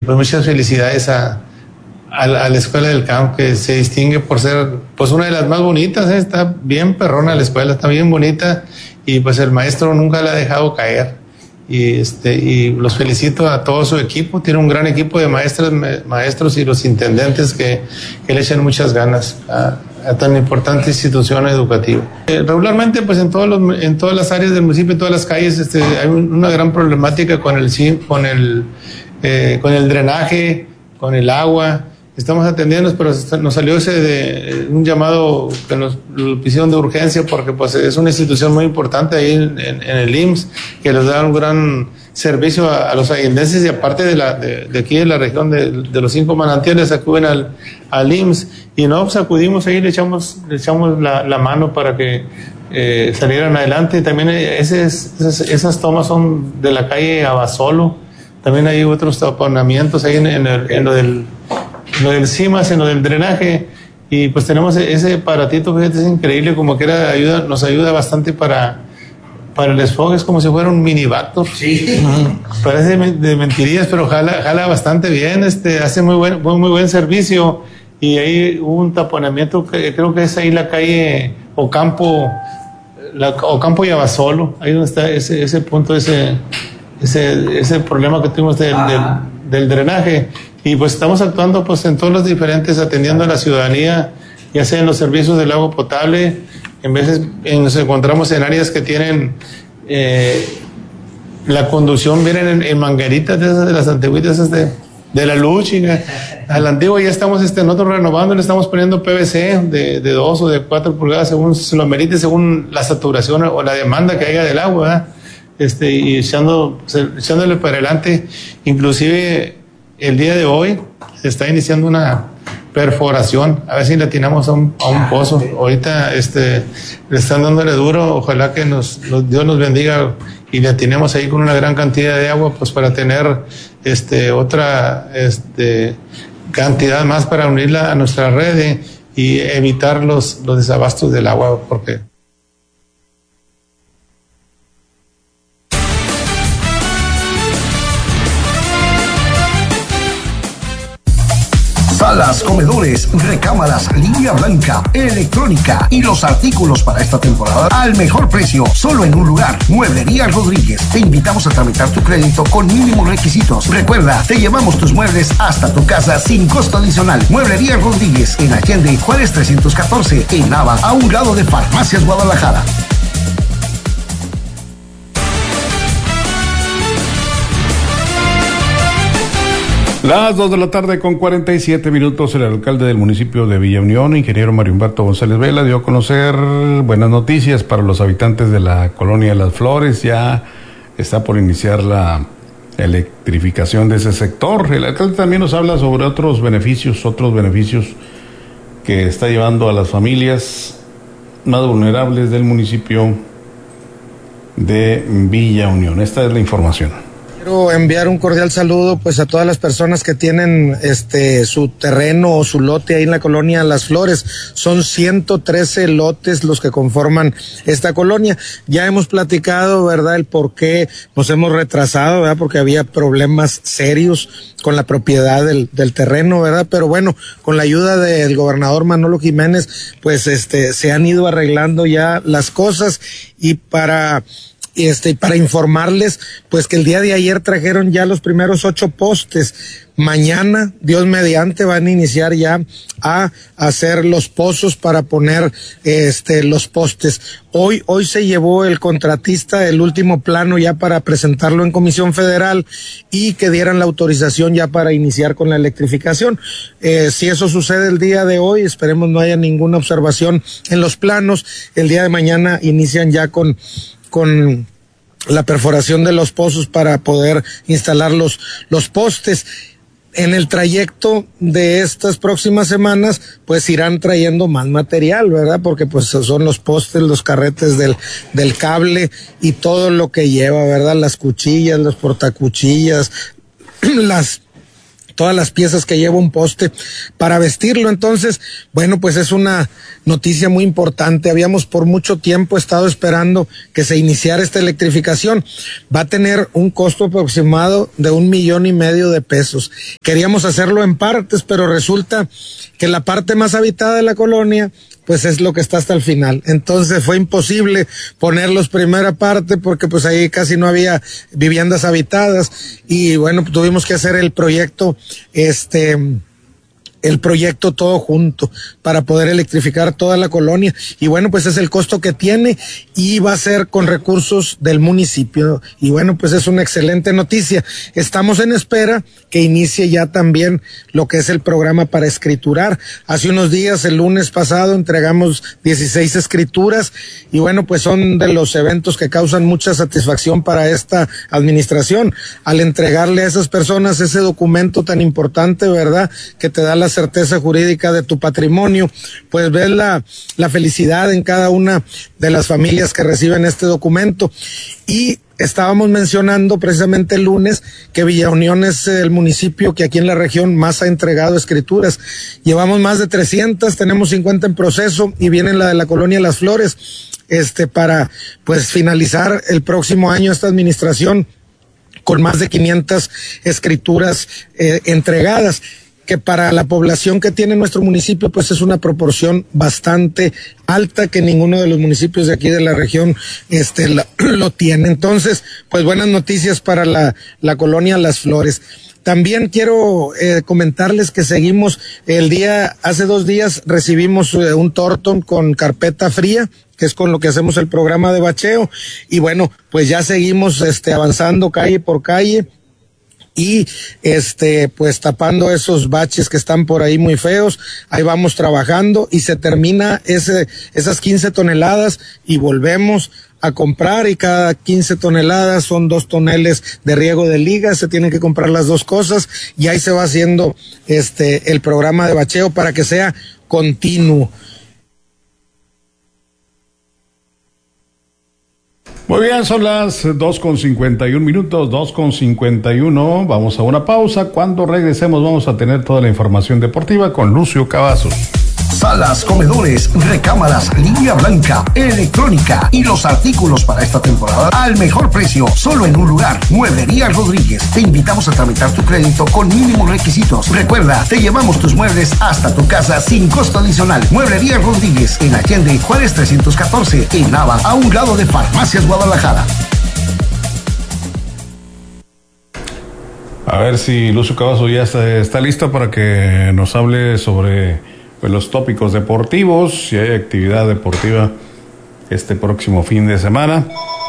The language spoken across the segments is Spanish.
pues muchas felicidades a la Escuela del Camp, que se distingue por ser pues una de las más bonitas, está bien perrona la escuela, está bien bonita, y pues el maestro nunca la ha dejado caer, y los felicito a todo su equipo. Tiene un gran equipo de maestros y los intendentes que le echan muchas ganas a tan importante institución educativa. Regularmente pues en todas las áreas del municipio, en todas las calles, hay una gran problemática con el drenaje, con el agua. Estamos atendiendo, pero nos salió un llamado que nos lo hicieron de urgencia, porque pues es una institución muy importante ahí en el IMSS, que les da un gran servicio a los aguindenses, y aparte de aquí de la región de los 5 manantiales acuden al IMSS, y no, pues acudimos ahí, le echamos la mano para que salieran adelante. También esas tomas son de la calle Abasolo. También hay otros taponamientos ahí en lo del CIMAS, en lo del drenaje, y pues tenemos ese aparatito, fíjate, es increíble, como que nos ayuda bastante para el desfogue, es como si fuera un mini Vactor. Sí. Parece de mentirillas, pero jala bastante bien, hace muy buen servicio, y ahí hubo un taponamiento, que creo que es ahí la calle Ocampo y Abasolo, ahí donde está ese punto, ese problema que tuvimos del drenaje. Y pues estamos actuando pues en todos los diferentes, atendiendo a la ciudadanía, ya sea en los servicios del agua potable. En veces nos encontramos en áreas que tienen la conducción, vienen en mangueritas de las antiguitas de la luz, a la antigua. Ya estamos nosotros renovando, le estamos poniendo PVC de 2 o de 4 pulgadas, según se lo merite, según la saturación o la demanda que haya del agua, y echándole para adelante. Inclusive el día de hoy se está iniciando una perforación, a ver si le atinamos a un pozo. Ahorita le están dándole duro, ojalá que Dios nos bendiga y le atinemos ahí con una gran cantidad de agua, pues para tener otra cantidad más para unirla a nuestra red y evitar los desabastos del agua, porque salas, comedores, recámaras, línea blanca, electrónica y los artículos para esta temporada al mejor precio, solo en un lugar. Mueblería Rodríguez. Te invitamos a tramitar tu crédito con mínimos requisitos. Recuerda, te llevamos tus muebles hasta tu casa sin costo adicional. Mueblería Rodríguez, en Allende, Juárez 314, en Nava, a un lado de Farmacias Guadalajara. Las 2 de la tarde con 47 minutos, el alcalde del municipio de Villa Unión, ingeniero Mario Humberto González Vela, dio a conocer buenas noticias para los habitantes de la colonia Las Flores. Ya está por iniciar la electrificación de ese sector. El alcalde también nos habla sobre otros beneficios que está llevando a las familias más vulnerables del municipio de Villa Unión. Esta es la información. Quiero enviar un cordial saludo pues a todas las personas que tienen su terreno o su lote ahí en la colonia Las Flores. Son 113 lotes los que conforman esta colonia. Ya hemos platicado, ¿verdad?, el por qué nos hemos retrasado, ¿verdad?, porque había problemas serios con la propiedad del terreno, ¿verdad? Pero bueno, con la ayuda del gobernador Manolo Jiménez, pues se han ido arreglando ya las cosas, y para informarles, pues que el día de ayer trajeron ya los primeros 8 postes. Mañana, Dios mediante, van a iniciar ya a hacer los pozos para poner los postes. Hoy se llevó el contratista el último plano ya para presentarlo en Comisión Federal y que dieran la autorización ya para iniciar con la electrificación. Si eso sucede el día de hoy, esperemos no haya ninguna observación en los planos. El día de mañana inician ya con la perforación de los pozos para poder instalar los postes. En el trayecto de estas próximas semanas, pues irán trayendo más material, ¿verdad? Porque pues son los postes, los carretes del cable y todo lo que lleva, ¿verdad? Las cuchillas, los portacuchillas, todas las piezas que lleva un poste para vestirlo. Entonces, bueno, pues es una noticia muy importante. Habíamos por mucho tiempo estado esperando que se iniciara esta electrificación. Va a tener un costo aproximado de $1.500.000 de pesos. Queríamos hacerlo en partes, pero resulta que la parte más habitada de la colonia pues es lo que está hasta el final. Entonces fue imposible ponerlos primera parte porque pues ahí casi no había viviendas habitadas y bueno, tuvimos que hacer el proyecto todo junto para poder electrificar toda la colonia y bueno, pues es el costo que tiene y va a ser con recursos del municipio y bueno, pues es una excelente noticia. Estamos en espera que inicie ya también lo que es el programa para escriturar. Hace unos días, el lunes pasado, entregamos 16 escrituras y bueno, pues son de los eventos que causan mucha satisfacción para esta administración al entregarle a esas personas ese documento tan importante, ¿verdad? Que te da la certeza jurídica de tu patrimonio, pues ves la felicidad en cada una de las familias que reciben este documento. Y estábamos mencionando precisamente el lunes que Villa Unión es el municipio que aquí en la región más ha entregado escrituras. Llevamos más de 300, tenemos 50 en proceso y viene la de la colonia Las Flores, para pues finalizar el próximo año esta administración con más de 500 escrituras entregadas, que para la población que tiene nuestro municipio, pues es una proporción bastante alta que ninguno de los municipios de aquí de la región lo tiene. Entonces, pues buenas noticias para la colonia Las Flores. También quiero comentarles que seguimos hace 2 días recibimos un tortón con carpeta fría, que es con lo que hacemos el programa de bacheo, y bueno, pues ya seguimos avanzando calle por calle, y pues tapando esos baches que están por ahí muy feos. Ahí vamos trabajando y se termina esas 15 toneladas y volvemos a comprar, y cada 15 toneladas son 2 toneles de riego de liga, se tienen que comprar las 2 cosas y ahí se va haciendo el programa de bacheo para que sea continuo. Muy bien, son las 2:51, 2:51. Vamos a una pausa. Cuando regresemos vamos a tener toda la información deportiva con Lucio Cavazos. Salas, comedores, recámaras, línea blanca, electrónica y los artículos para esta temporada al mejor precio, solo en un lugar, Mueblería Rodríguez. Te invitamos a tramitar tu crédito con mínimos requisitos. Recuerda, te llevamos tus muebles hasta tu casa sin costo adicional. Mueblería Rodríguez, en Allende, Juárez 314, en Nava, a un lado de Farmacias Guadalajara. A ver si Lucio Cavazos ya está listo para que nos hable sobre los tópicos deportivos, si hay actividad deportiva este próximo fin de semana.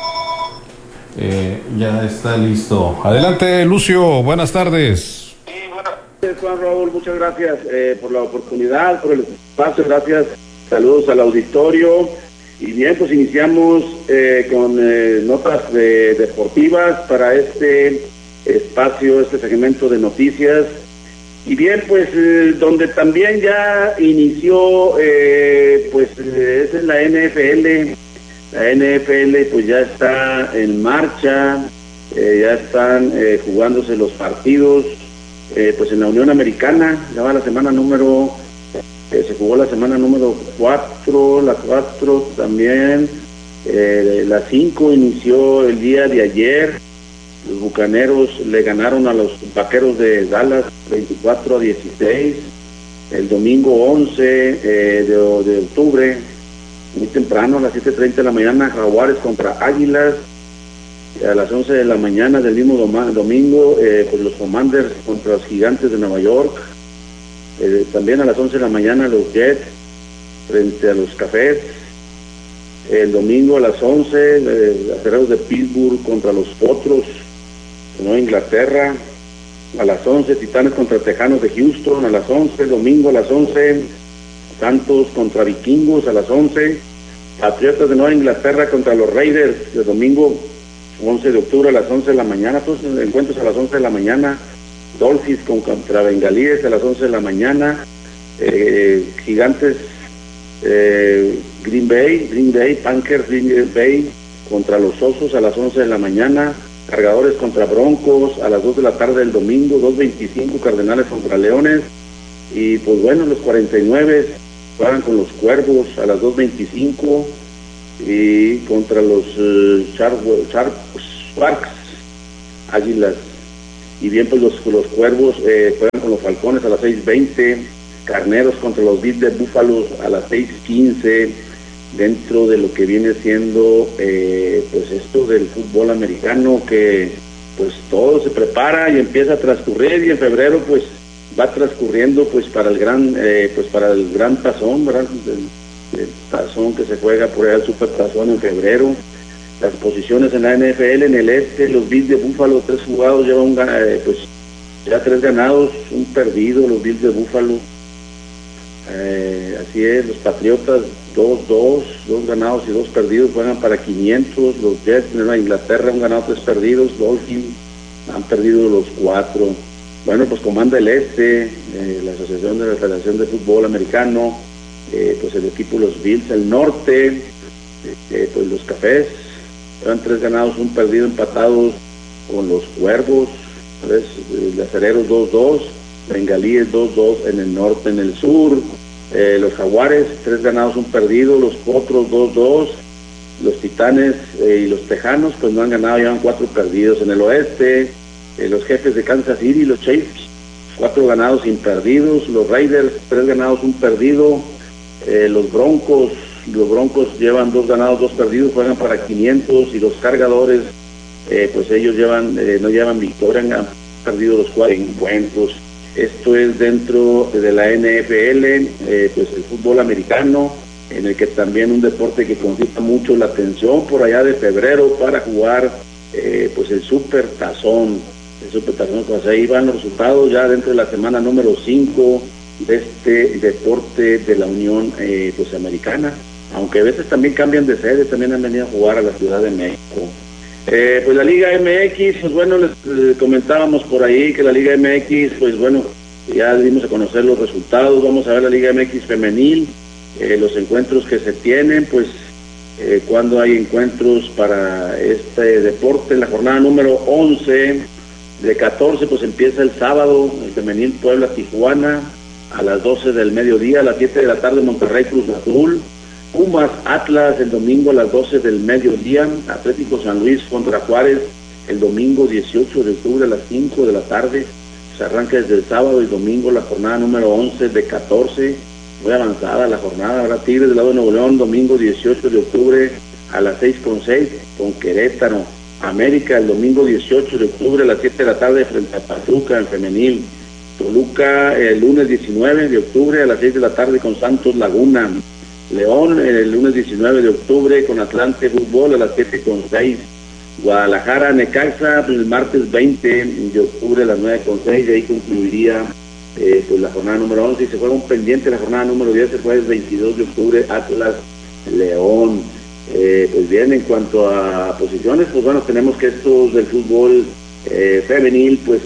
Ya está listo. Adelante, Lucio, buenas tardes. Sí, buenas tardes, Juan Raúl, muchas gracias por la oportunidad, por el espacio, gracias, saludos al auditorio. Y bien, pues iniciamos con notas deportivas para este espacio, este segmento de noticias. Y bien, pues donde también ya inició, es en la NFL. La NFL pues ya está en marcha, ya están jugándose los partidos, pues en la Unión Americana, ya va la semana número, se jugó la semana número 4, la 4 también, la 5 inició el día de ayer. Los Bucaneros le ganaron a los Vaqueros de Dallas 24-16. El domingo 11 de octubre, muy temprano, a las 7:30 de la mañana, Jaguares contra Águilas. A las 11 de la mañana del mismo domingo, pues los Commanders contra los Gigantes de Nueva York. También a las 11 de la mañana, los Jets frente a los Cafés. El domingo a las 11, los Acereros de Pittsburgh contra los Potros de Nueva Inglaterra. A las 11, Titanes contra Tejanos de Houston. A las 11, domingo a las 11, Santos contra Vikingos. A las 11, Patriotas de Nueva Inglaterra contra los Raiders. El domingo 11 de octubre a las 11 de la mañana. Todos los encuentros a las 11 de la mañana. Dolphins contra Bengalíes a las 11 de la mañana. Gigantes Green Bay, Packers Green Bay contra los Osos a las 11 de la mañana. Cargadores contra Broncos a las 2 de la tarde del domingo, 2:25 Cardenales contra Leones, y pues bueno, los 49 juegan con los Cuervos a las 2:25 y contra los Sharks, Águilas. Y bien, pues los Cuervos juegan con los Falcones a las 6:20, Carneros contra los Bills de Búfalos a las 6:15, dentro de lo que viene siendo pues esto del fútbol americano, que pues todo se prepara y empieza a transcurrir, y en febrero pues va transcurriendo pues para el gran tazón, ¿verdad? El tazón que se juega por allá, el super tazón en febrero. Las posiciones en la NFL, en el este, los Bills de Búfalo, 3 jugados, llevan pues ya 3 ganados, 1 perdido, los Bills de Búfalo. Así es, los Patriotas 2 ganados y 2 perdidos, juegan para 500. Los Jets de Nueva Inglaterra han ganado 3 perdidos, Dolphins han perdido los 4. Bueno, pues comanda el este, la Asociación de la Federación de Fútbol Americano, pues el equipo de los Bills. El norte, pues los Cafés llevan 3 ganados, 1 perdido, empatados con los Cuervos. Acereros 2-2, Bengalíes 2-2 en el norte. En el sur, los Jaguares 3 ganados, 1 perdido, los Potros 2-2, los Titanes y los Tejanos pues no han ganado, llevan 4 perdidos. En el oeste, los Jefes de Kansas City, los Chiefs 4 ganados sin perdidos, los Raiders 3 ganados, 1 perdido, los Broncos llevan 2 ganados, 2 perdidos, juegan para 500, y los Cargadores pues ellos no llevan victoria, han perdido los 4 encuentros. Esto es dentro de la NFL, pues el fútbol americano, en el que también un deporte que concita mucho la atención por allá de febrero para jugar pues el Super Tazón. Pues ahí van los resultados ya dentro de la semana número 5 de este deporte de la Unión pues americana, aunque a veces también cambian de sede, también han venido a jugar a la Ciudad de México. Pues la Liga MX, pues bueno, les comentábamos por ahí que la Liga MX, pues bueno, ya dimos a conocer los resultados. Vamos a ver la Liga MX femenil, los encuentros que se tienen, pues cuando hay encuentros para este deporte. La jornada número 11 de 14 pues empieza el sábado, el femenil Puebla-Tijuana a las 12 del mediodía. A las 7 de la tarde Monterrey-Cruz Azul, Pumas Atlas el domingo a las 12 del mediodía, Atlético San Luis contra Juárez el domingo 18 de octubre a las 5 de la tarde. Se arranca desde el sábado y domingo la jornada número 11 de 14, muy avanzada la jornada. Ahora Tigres del lado de Nuevo León, domingo 18 de octubre a las 6:06 con Querétaro. América el domingo 18 de octubre a las 7 de la tarde frente a Pachuca en femenil. Toluca el lunes 19 de octubre a las 6 de la tarde con Santos Laguna. León el lunes 19 de octubre con Atlante Fútbol a las 7:06. Guadalajara Necaxa el martes 20 de octubre a las 9:06, y ahí concluiría pues la jornada número 11, y se juega un pendiente la jornada número 10, se juega el 22 de octubre Atlas León. Pues bien, en cuanto a posiciones, pues bueno, tenemos que estos del fútbol femenil pues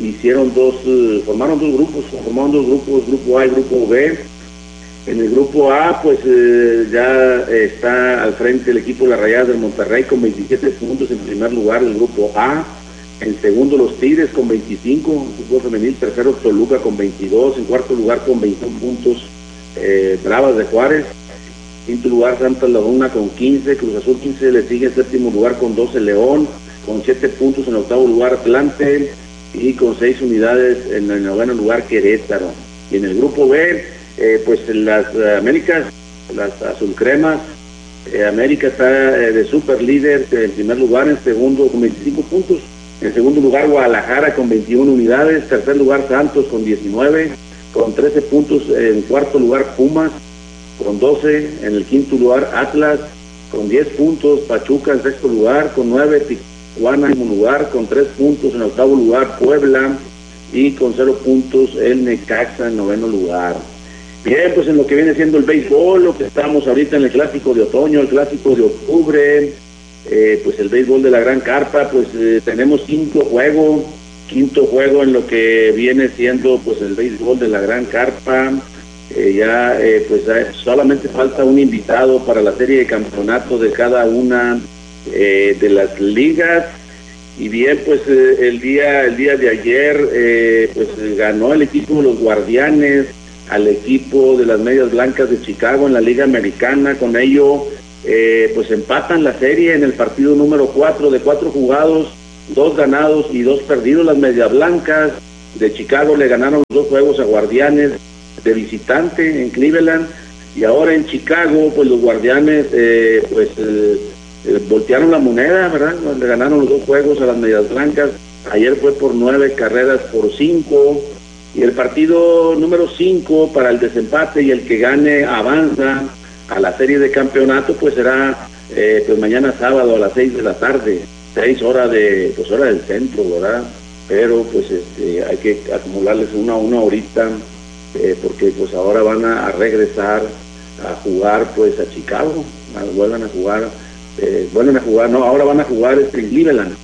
formaron dos grupos, grupo A y grupo B. En el grupo A pues ya está al frente el equipo de las Rayadas del Monterrey con 27 puntos en primer lugar del grupo A. En segundo los Tigres con 25, fútbol femenil. Tercero Toluca con 22, en cuarto lugar con 21 puntos Bravas de Juárez. Quinto lugar Santa Laguna con 15, Cruz Azul 15, le sigue en séptimo lugar con 12 León, con 7 puntos en octavo lugar Atlante, y con 6 unidades en el noveno lugar Querétaro. Y en el grupo B, pues las Américas, las azulcremas, América está de super líder en primer lugar, en segundo con 25 puntos, en segundo lugar Guadalajara con 21 unidades, tercer lugar Santos con 19, con 13 puntos, en cuarto lugar Pumas con 12, en el quinto lugar Atlas con 10 puntos, Pachuca en sexto lugar con 9, Tijuana en último lugar con 3 puntos, en octavo lugar Puebla, y con 0 puntos el Necaxa en noveno lugar. Bien, pues en lo que viene siendo el béisbol, lo que estamos ahorita en el clásico de otoño, el clásico de octubre, pues el béisbol de la Gran Carpa, pues tenemos quinto juego en lo que viene siendo pues el béisbol de la Gran Carpa. Pues solamente falta un invitado para la serie de campeonato de cada una de las ligas, Y bien, pues el día de ayer, pues ganó el equipo de los Guardianes al equipo de las Medias Blancas de Chicago en la Liga Americana. Con ello, pues empatan la serie en el partido número 4, de 4 jugados, 2 ganados y 2 perdidos. Las Medias Blancas de Chicago le ganaron los 2 juegos a Guardianes de visitante en Cleveland, y ahora en Chicago, pues los Guardianes, voltearon la moneda, ¿verdad? Le ganaron los 2 juegos a las Medias Blancas. Ayer fue por 9-5, y el partido número 5 para el desempate, y el que gane avanza a la serie de campeonato, pues será pues mañana sábado a las 6 de la tarde, 6 horas hora del centro, ¿verdad? Pero pues hay que acumularles una horita, porque pues ahora van a regresar a jugar pues a Chicago, ahora van a jugar en Cleveland,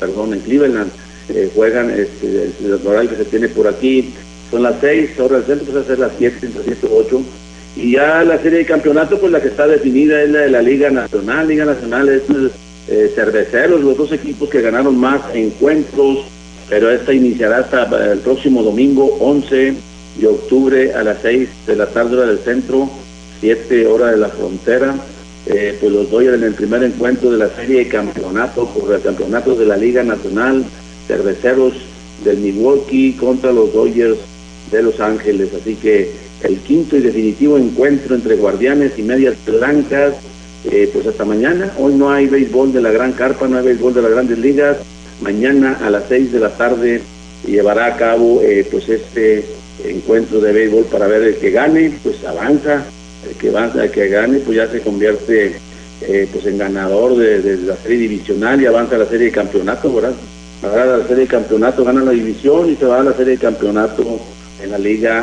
juegan el horario que se tiene por aquí, son las 6 horas del centro, pues a ser las 7, entre 7 y 8, y ya la serie de campeonato, pues la que está definida es la de la Liga Nacional. Liga Nacional es Cerveceros, los 2 equipos que ganaron más encuentros, pero esta iniciará hasta el próximo domingo 11 de octubre a las 6 de la tarde hora del centro, 7 horas de la frontera. Pues los Dodgers en el primer encuentro de la serie de campeonato, por el campeonato de la Liga Nacional, Cerveceros del Milwaukee contra los Dodgers de Los Ángeles. Así que el quinto y definitivo encuentro entre Guardianes y Medias Blancas, pues hasta mañana. Hoy no hay béisbol de la Gran Carpa, no hay béisbol de las Grandes Ligas. Mañana a las 6 de la tarde llevará a cabo pues este encuentro de béisbol para ver el que gane, pues avanza. El que gane pues ya se convierte pues en ganador de la serie divisional y avanza a la serie de campeonato, ¿verdad? Ahora la serie de campeonato gana la división y se va a la serie de campeonato en la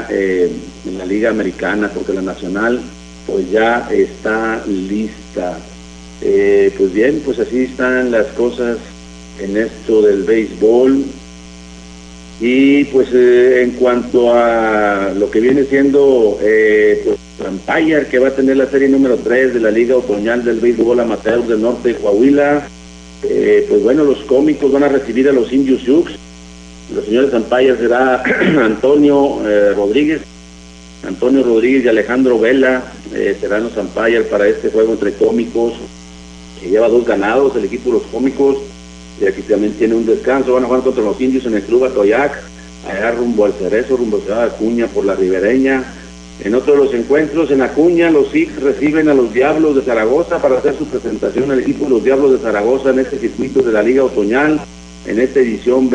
liga americana, porque la nacional pues ya está lista. Pues bien, pues así están las cosas en esto del béisbol. Y pues en cuanto a lo que viene siendo pues Empire, que va a tener la serie número 3 de la Liga Otoñal del Béisbol Amateur del Norte de Coahuila, pues bueno, los cómicos van a recibir a los Indios Sioux. Los señores Empire será Antonio Rodríguez y Alejandro Vela, serán los Empire para este juego entre cómicos, que lleva 2 ganados el equipo de los cómicos, y aquí también tiene un descanso. Van a jugar contra los Indios en el Club Atoyac, allá rumbo al Cerezo, rumbo a Ciudad Acuña por la Ribereña. En otro de los encuentros en Acuña, los Six reciben a los Diablos de Zaragoza para hacer su presentación al equipo de los Diablos de Zaragoza en este circuito de la Liga Otoñal, en esta edición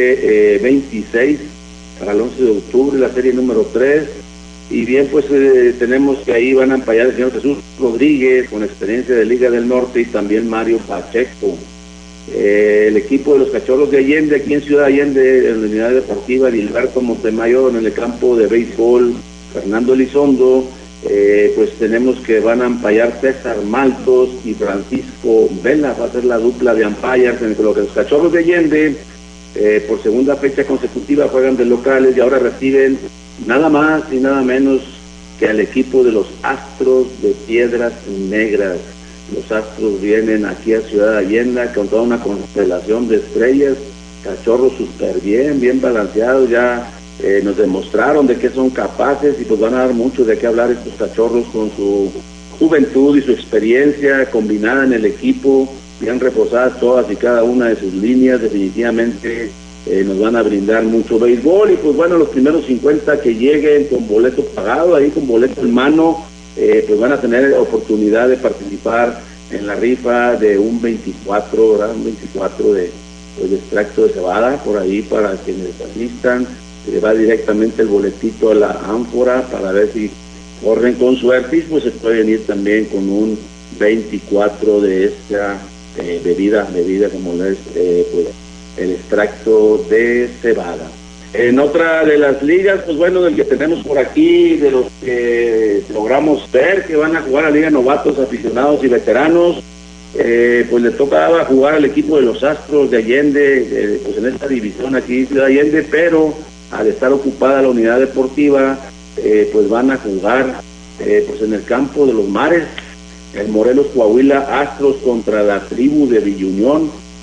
2026, para el 11 de octubre, la serie número 3. Y bien, pues tenemos que ahí van a ampallar el señor Jesús Rodríguez, con experiencia de Liga del Norte, y también Mario Pacheco. El equipo de los Cachorros de Allende, aquí en Ciudad Allende, en la unidad deportiva Gilberto Montemayor, en el campo de béisbol Fernando Elizondo, pues tenemos que van a ampallar César Maltos y Francisco Vela, va a ser la dupla de ampallas, en lo que los Cachorros de Allende por segunda fecha consecutiva juegan de locales y ahora reciben nada más y nada menos que al equipo de los Astros de Piedras Negras. Los Astros vienen aquí a Ciudad Allende con toda una constelación de estrellas, Cachorros súper bien balanceados, ya nos demostraron de qué son capaces, y pues van a dar mucho de qué hablar estos Cachorros con su juventud y su experiencia combinada en el equipo, bien reforzadas todas y cada una de sus líneas. Definitivamente nos van a brindar mucho béisbol, y pues bueno, los primeros 50 que lleguen con boleto pagado, ahí con boleto en mano, pues van a tener oportunidad de participar en la rifa de un 24, ¿verdad? Un 24 de extracto de cebada, por ahí para quienes asistan. Va directamente el boletito a la ánfora para ver si corren con suerte, y pues se pueden ir también con un 24 de esta bebida como es pues el extracto de cebada. En otra de las ligas, pues bueno, del que tenemos por aquí, de los que logramos ver que van a jugar a Liga Novatos, aficionados y veteranos, pues le toca jugar al equipo de los Astros de Allende, pues en esta división aquí en Ciudad Allende, pero al estar ocupada la unidad deportiva, pues van a jugar pues en el campo de los Mares, el Morelos Coahuila Astros contra la tribu de Villunión.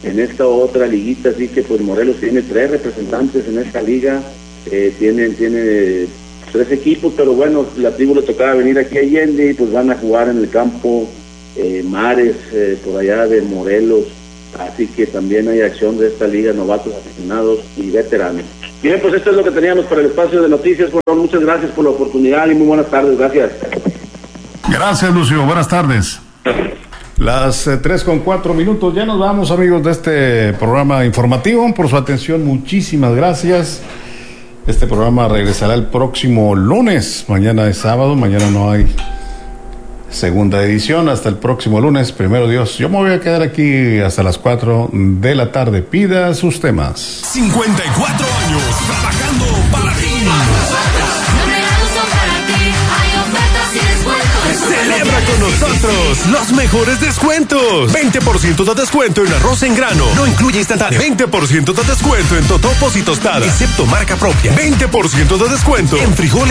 en esta otra liguita, así que pues Morelos tiene 3 representantes en esta liga, tiene 3 equipos, pero bueno, la tribu le tocaba venir aquí a Allende y pues van a jugar en el campo Mares, por allá de Morelos, así que también hay acción de esta liga, novatos, aficionados y veteranos. Bien, pues esto es lo que teníamos para el espacio de noticias. Bueno, muchas gracias por la oportunidad y muy buenas tardes, gracias. Gracias, Lucio, buenas tardes. Las 3:04, ya nos vamos, amigos, de este programa informativo. Por su atención, muchísimas gracias. Este programa regresará el próximo lunes. Mañana es sábado, mañana no hay segunda edición. Hasta el próximo lunes, primero Dios. Yo me voy a quedar aquí hasta las 4 de la tarde. Pida sus temas. 54 años trabajando para ti. Celebra con nosotros los mejores descuentos. 20% de descuento en arroz en grano. No incluye instantáneo. 20% de descuento en totopos y tostadas, excepto marca propia. 20% de descuento en frijoles